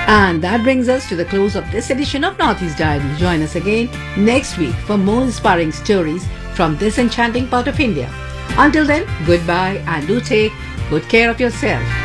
And that brings us to the close of this edition of Northeast Diary. Join us again next week for more inspiring stories from this enchanting part of India. Until then, goodbye and do take good care of yourself.